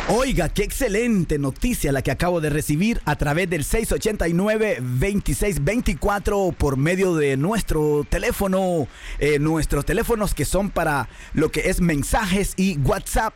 Oiga, qué excelente noticia la que acabo de recibir a través del 689-2624 por medio de nuestro teléfono, nuestros teléfonos que son para lo que es mensajes y WhatsApp.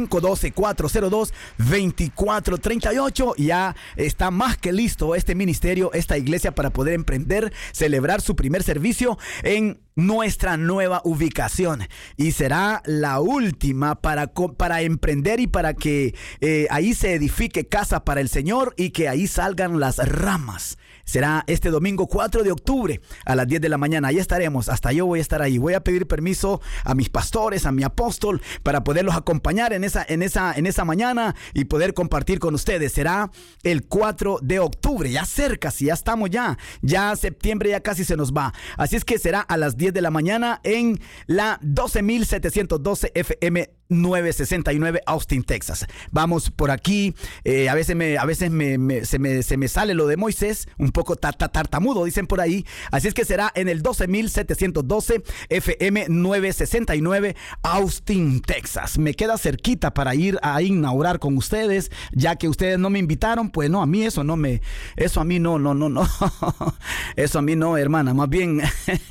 512-402-2438. Ya está más que listo este ministerio, esta iglesia, para poder emprender, celebrar su primer servicio en nuestra nueva ubicación, y será la última para emprender y para que ahí se edifique casa para el Señor y que ahí salgan las ramas. Será este domingo 4 de octubre a las 10 de la mañana. Ahí estaremos, hasta yo voy a estar ahí. Voy a pedir permiso a mis pastores, a mi apóstol, para poderlos acompañar en esa mañana y poder compartir con ustedes. Será el 4 de octubre, ya cerca, si ya estamos ya septiembre ya casi se nos va. Así es que será a las 10 de la mañana en la 12712 FM 969 Austin, Texas. Vamos por aquí. A veces se me sale lo de Moisés, un poco tartamudo, dicen por ahí. Así es que será en el 12712 FM 969 Austin, Texas. Me queda cerquita para ir a inaugurar con ustedes, ya que ustedes no me invitaron. Pues no, a mí eso a mí no. Eso a mí no, hermana, más bien.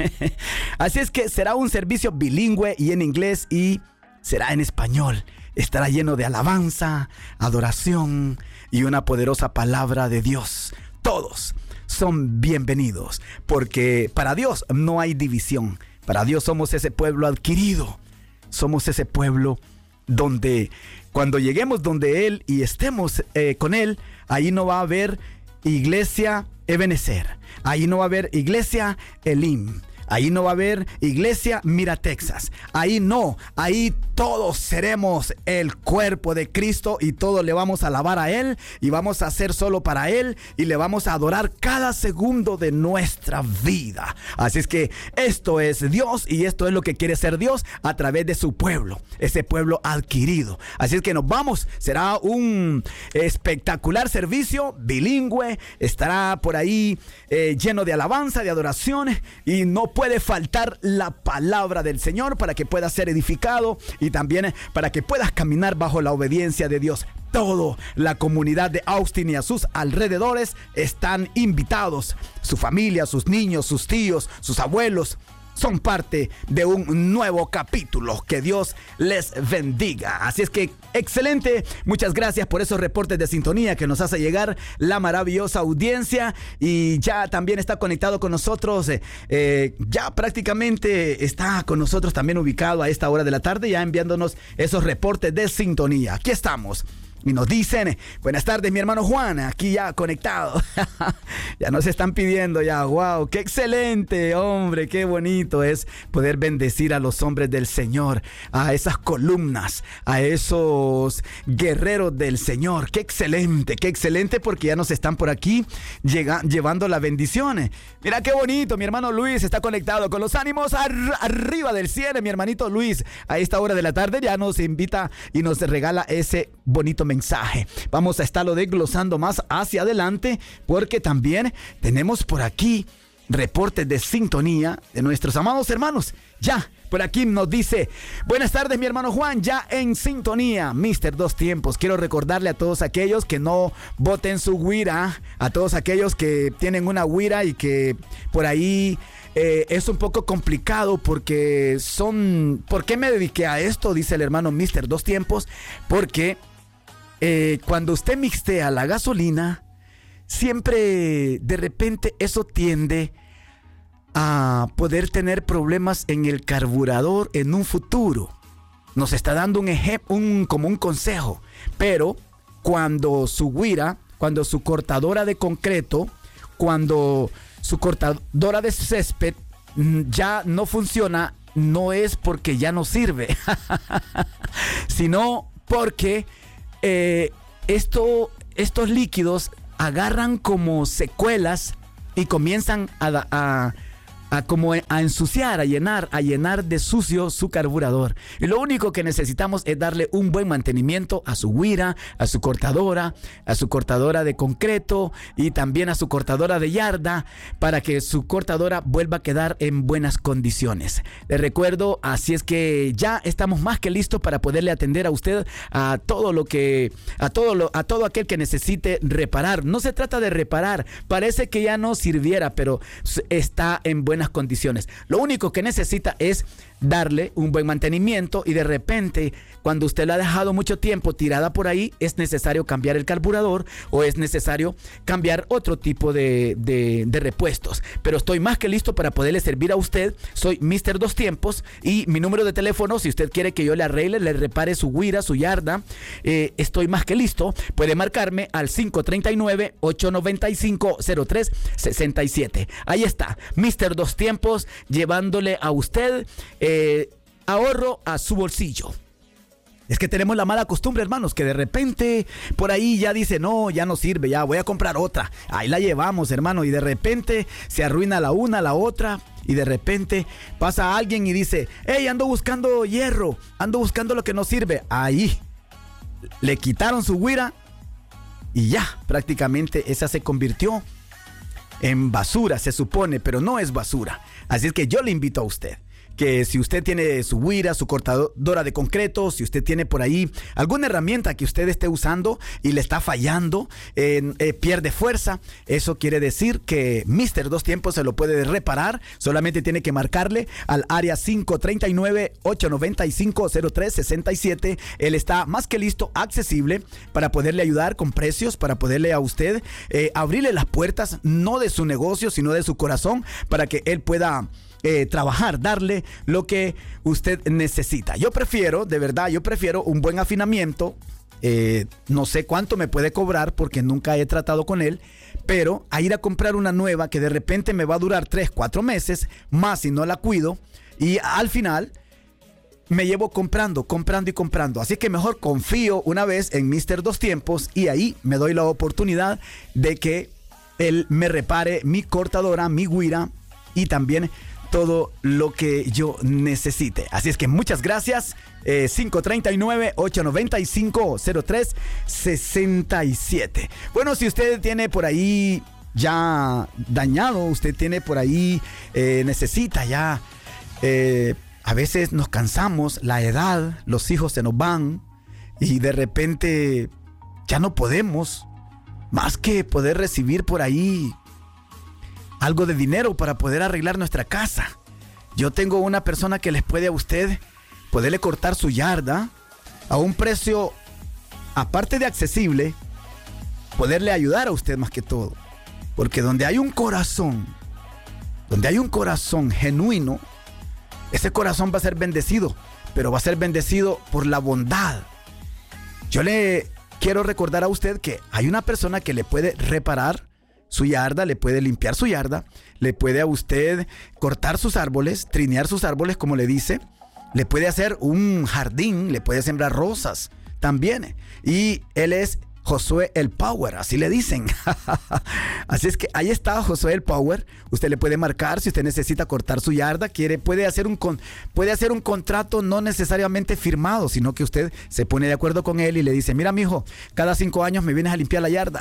Así es que será un servicio bilingüe y en inglés, y será en español. Estará lleno de alabanza, adoración y una poderosa palabra de Dios. Todos son bienvenidos, porque para Dios no hay división. Para Dios somos ese pueblo adquirido. Somos ese pueblo donde cuando lleguemos donde Él y estemos con Él, ahí no va a haber iglesia Ebenezer. Ahí no va a haber iglesia Elim. Ahí no va a haber iglesia Mira Texas. Ahí no, ahí todos seremos el cuerpo de Cristo y todos le vamos a alabar a Él y vamos a hacer solo para Él y le vamos a adorar cada segundo de nuestra vida. Así es que esto es Dios y esto es lo que quiere ser Dios a través de su pueblo, ese pueblo adquirido. Así es que nos vamos, será un espectacular servicio bilingüe, estará por ahí lleno de alabanza, de adoración, y no puede faltar la palabra del Señor para que puedas ser edificado y también para que puedas caminar bajo la obediencia de Dios. Toda la comunidad de Austin y a sus alrededores están invitados. Su familia, sus niños, sus tíos, sus abuelos son parte de un nuevo capítulo. Que Dios les bendiga. Así es que excelente. Muchas gracias por esos reportes de sintonía que nos hace llegar la maravillosa audiencia. Y ya también está conectado con nosotros. Ya prácticamente está con nosotros también ubicado a esta hora de la tarde, ya enviándonos esos reportes de sintonía. Aquí estamos. Y nos dicen, buenas tardes mi hermano Juan, aquí ya conectado. Ya nos están pidiendo ya, wow, qué excelente, hombre, qué bonito es poder bendecir a los hombres del Señor, a esas columnas, a esos guerreros del Señor. Qué excelente, porque ya nos están por aquí llevando la bendición. Mira qué bonito, mi hermano Luis está conectado con los ánimos arriba del cielo. Mi hermanito Luis a esta hora de la tarde ya nos invita y nos regala ese bonito mensaje. Vamos a estarlo desglosando más hacia adelante, porque también tenemos por aquí reportes de sintonía de nuestros amados hermanos. Ya por aquí nos dice, buenas tardes mi hermano Juan, ya en sintonía, Mister Dos Tiempos. Quiero recordarle a todos aquellos que no boten su güira, a todos aquellos que tienen una güira y que por ahí es un poco complicado, porque ¿por qué me dediqué a esto? Dice el hermano Mister Dos Tiempos, porque cuando usted mixtea la gasolina, siempre de repente eso tiende a poder tener problemas en el carburador en un futuro. Nos está dando como un consejo. Pero cuando su güira, cuando su cortadora de concreto, cuando su cortadora de césped ya no funciona, no es porque ya no sirve, sino porque estos líquidos agarran como secuelas y comienzan a a ensuciar, a llenar de sucio su carburador. Y lo único que necesitamos es darle un buen mantenimiento a su güira, a su cortadora de concreto y también a su cortadora de yarda para que su cortadora vuelva a quedar en buenas condiciones. Les recuerdo, así es que ya estamos más que listos para poderle atender a usted a todo aquel que necesite reparar. No se trata de reparar, parece que ya no sirviera, pero está en buenas condiciones. Lo único que necesita es darle un buen mantenimiento y de repente, cuando usted la ha dejado mucho tiempo tirada por ahí, es necesario cambiar el carburador o es necesario cambiar otro tipo de repuestos. Pero estoy más que listo para poderle servir a usted. Soy Mr. Dos Tiempos y mi número de teléfono, si usted quiere que yo le arregle, le repare su güira, su yarda, estoy más que listo. Puede marcarme al 539-895-0367. Ahí está, Mr. Dos Tiempos, llevándole a usted ahorro a su bolsillo. Es que tenemos la mala costumbre, hermanos, que de repente por ahí ya dice, no, ya no sirve, ya voy a comprar otra. Ahí la llevamos, hermano, y de repente se arruina la una, la otra, y de repente pasa alguien y dice, hey, ando buscando hierro, ando buscando lo que no sirve. Ahí le quitaron su güira y ya, prácticamente esa se convirtió en basura, se supone, pero no es basura. Así es que yo le invito a usted que si usted tiene su güira, su cortadora de concreto, si usted tiene por ahí alguna herramienta que usted esté usando y le está fallando, pierde fuerza, eso quiere decir que Mr. Dos Tiempos se lo puede reparar. Solamente tiene que marcarle al área 539-895-0367. Él está más que listo, accesible, para poderle ayudar con precios, para poderle a usted abrirle las puertas, no de su negocio, sino de su corazón, para que él pueda trabajar, darle lo que usted necesita. Yo prefiero un buen afinamiento. No sé cuánto me puede cobrar porque nunca he tratado con él, pero a ir a comprar una nueva que de repente me va a durar 3-4 meses más si no la cuido, y al final me llevo comprando. Así que mejor confío una vez en Mr. Dos Tiempos y ahí me doy la oportunidad de que él me repare mi cortadora, mi güira y también todo lo que yo necesite. Así es que muchas gracias. 539-895-0367. Bueno, si usted tiene por ahí ya dañado, usted tiene por ahí, necesita ya, a veces nos cansamos, la edad, los hijos se nos van y de repente ya no podemos más que poder recibir por ahí algo de dinero para poder arreglar nuestra casa. Yo tengo una persona que les puede a usted poderle cortar su yarda a un precio, aparte de accesible, poderle ayudar a usted más que todo. Porque donde hay un corazón genuino, ese corazón va a ser bendecido, pero va a ser bendecido por la bondad. Yo le quiero recordar a usted que hay una persona que le puede reparar su yarda, le puede limpiar su yarda, le puede a usted cortar sus árboles, trinear sus árboles, como le dice, le puede hacer un jardín, le puede sembrar rosas también. Y él es Josué el Power, así le dicen. Así es que ahí está Josué el Power. Usted le puede marcar si usted necesita cortar su yarda, puede hacer un contrato no necesariamente firmado, sino que usted se pone de acuerdo con él y le dice, mira mijo, cada 5 años me vienes a limpiar la yarda.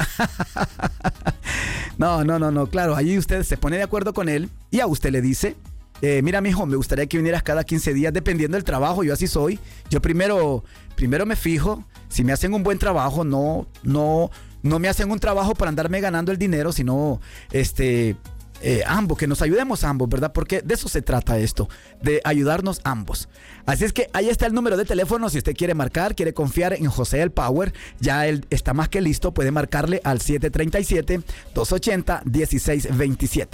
No, claro, allí usted se pone de acuerdo con él y a usted le dice, mira mijo, me gustaría que vinieras cada 15 días dependiendo del trabajo. Yo así soy. Yo primero me fijo si me hacen un buen trabajo. No me hacen un trabajo para andarme ganando el dinero, sino ambos, que nos ayudemos ambos, ¿verdad? Porque de eso se trata esto, de ayudarnos ambos. Así es que ahí está el número de teléfono. Si usted quiere marcar, quiere confiar en José el Power, ya él está más que listo. Puede marcarle al 737-280-1627.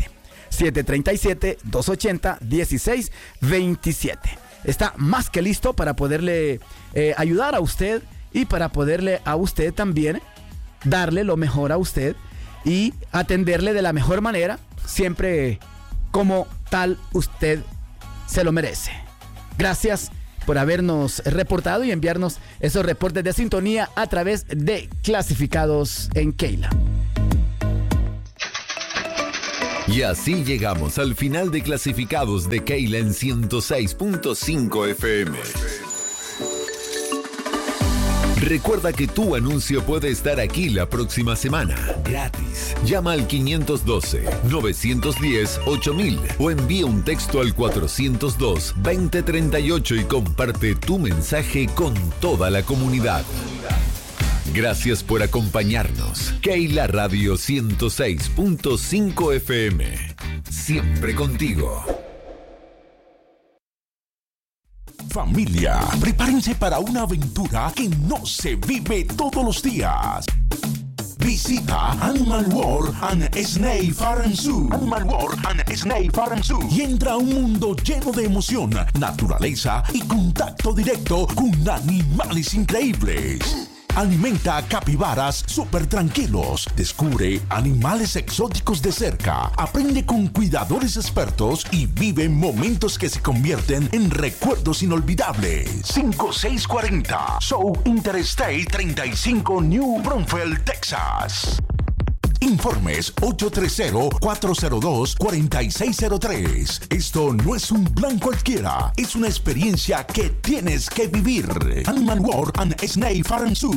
737-280-1627. Está más que listo para poderle ayudar a usted y para poderle a usted también darle lo mejor a usted y atenderle de la mejor manera, siempre como tal usted se lo merece. Gracias por habernos reportado y enviarnos esos reportes de sintonía a través de Clasificados en Keila. Y así llegamos al final de clasificados de Keila en 106.5 FM. Recuerda que tu anuncio puede estar aquí la próxima semana, gratis. Llama al 512-910-8000 o envía un texto al 402-2038 y comparte tu mensaje con toda la comunidad. Gracias por acompañarnos. Keila Radio 106.5 FM. Siempre contigo. Familia, prepárense para una aventura que no se vive todos los días. Visita Animal World and Snake Farm Zoo. Animal World and Snake Farm Zoo. Y entra a un mundo lleno de emoción, naturaleza y contacto directo con animales increíbles. Alimenta capibaras súper tranquilos. Descubre animales exóticos de cerca. Aprende con cuidadores expertos y vive momentos que se convierten en recuerdos inolvidables. 5640 South Interstate 35 New Braunfels, Texas. Informes 830-402-4603. Esto no es un plan cualquiera, es una experiencia que tienes que vivir. Animal World and Snake Farm Zoo.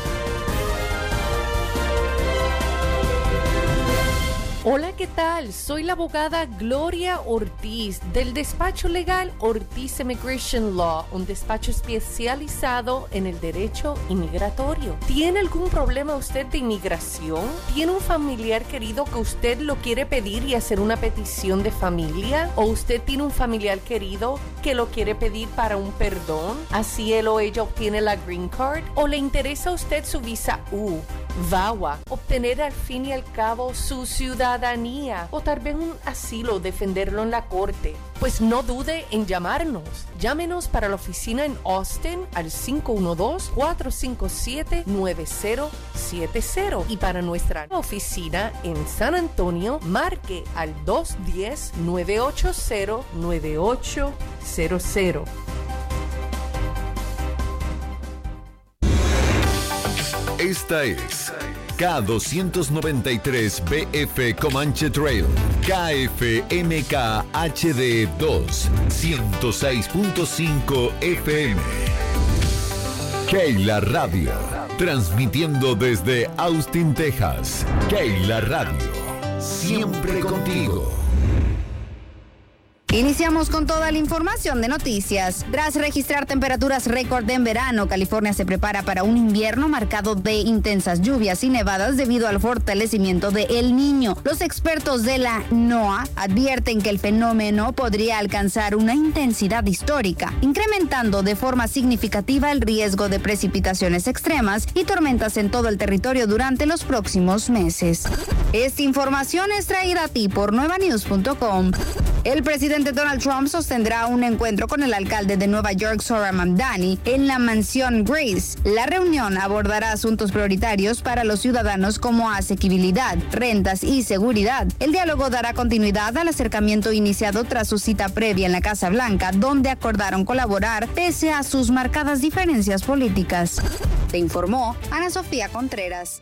Hola, ¿qué tal? Soy la abogada Gloria Ortiz del despacho legal Ortiz Immigration Law, un despacho especializado en el derecho inmigratorio. ¿Tiene algún problema usted de inmigración? ¿Tiene un familiar querido que usted lo quiere pedir y hacer una petición de familia? ¿O usted tiene un familiar querido que lo quiere pedir para un perdón? Así él o ella obtiene la Green Card. ¿O le interesa a usted su visa U, VAWA, obtener al fin y al cabo su ciudadanía o tal vez un asilo, defenderlo en la corte? Pues no dude en llamarnos. Llámenos para la oficina en Austin al 512-457-9070 y para nuestra oficina en San Antonio marque al 210-980-9800. Esta es K293BF Comanche Trail, KFMK HD 2, 106.5 FM. Keila Radio, transmitiendo desde Austin, Texas. Keila Radio, siempre contigo. Iniciamos con toda la información de noticias. Tras registrar temperaturas récord en verano, California se prepara para un invierno marcado de intensas lluvias y nevadas debido al fortalecimiento de El Niño. Los expertos de la NOAA advierten que el fenómeno podría alcanzar una intensidad histórica, incrementando de forma significativa el riesgo de precipitaciones extremas y tormentas en todo el territorio durante los próximos meses. Esta información es traída a ti por nuevanews.com. El presidente Donald Trump sostendrá un encuentro con el alcalde de Nueva York, Zohran Mamdani, en la mansión Grace. La reunión abordará asuntos prioritarios para los ciudadanos como asequibilidad, rentas y seguridad. El diálogo dará continuidad al acercamiento iniciado tras su cita previa en la Casa Blanca, donde acordaron colaborar pese a sus marcadas diferencias políticas. Te informó Ana Sofía Contreras.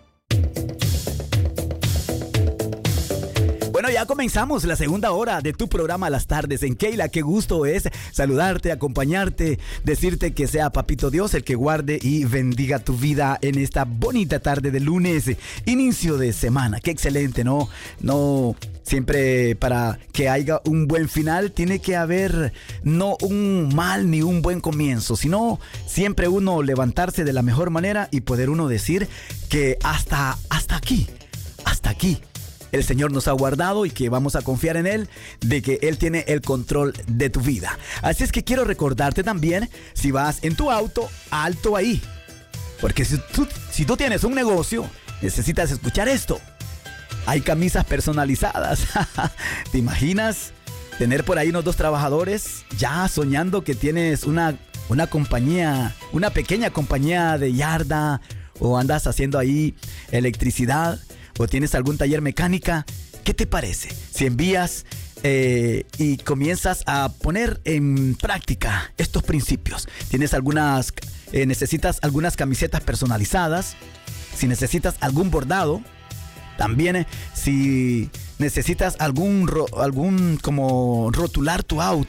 Bueno, ya comenzamos la segunda hora de tu programa Las Tardes en Keila. Qué gusto es saludarte, acompañarte, decirte que sea Papito Dios el que guarde y bendiga tu vida en esta bonita tarde de lunes, inicio de semana. Qué excelente, ¿no? No, siempre para que haya un buen final tiene que haber no un mal ni un buen comienzo, sino siempre uno levantarse de la mejor manera y poder uno decir que hasta aquí. El Señor nos ha guardado y que vamos a confiar en Él, de que Él tiene el control de tu vida. Así es que quiero recordarte también, si vas en tu auto, alto ahí. Porque si tú tienes un negocio, necesitas escuchar esto. Hay camisas personalizadas. ¿Te imaginas tener por ahí unos 2 trabajadores ya soñando que tienes una compañía, una pequeña compañía de yarda, o andas haciendo ahí electricidad, o tienes algún taller mecánica? ¿Qué te parece si envías y comienzas a poner en práctica estos principios? Necesitas algunas camisetas personalizadas, si necesitas algún bordado, también si necesitas algún como rotular tu auto,